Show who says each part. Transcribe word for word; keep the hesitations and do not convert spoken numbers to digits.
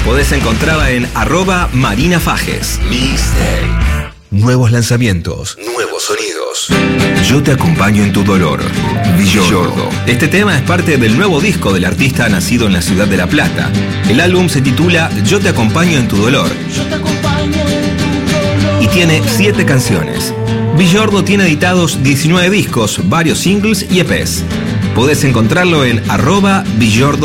Speaker 1: Podés encontrarla en arroba Marina Fajes. Mixtape. Nuevos lanzamientos. Nuevos sonidos. Yo te acompaño en tu dolor. Villordo. Este tema es parte del nuevo disco del artista nacido en la ciudad de La Plata. El álbum se titula Yo te acompaño en tu dolor. Y tiene siete canciones. Villordo tiene editados diecinueve discos, varios singles y E Pes. Podés encontrarlo en arroba Villordo.